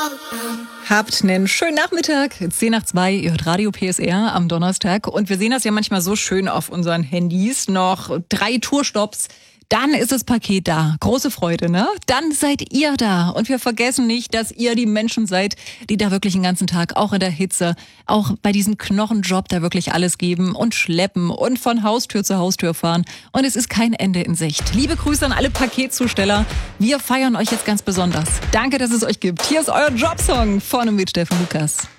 Habt einen schönen Nachmittag. 10:02, ihr hört Radio PSR am Donnerstag. Und wir sehen das ja manchmal so schön auf unseren Handys. Noch 3 Tourstopps. Dann ist das Paket da. Große Freude, ne? Dann seid ihr da. Und wir vergessen nicht, dass ihr die Menschen seid, die da wirklich den ganzen Tag, auch in der Hitze, auch bei diesem Knochenjob da wirklich alles geben und schleppen und von Haustür zu Haustür fahren. Und es ist kein Ende in Sicht. Liebe Grüße an alle Paketzusteller. Wir feiern euch jetzt ganz besonders. Danke, dass es euch gibt. Hier ist euer Jobsong von und mit Steffen Lukas.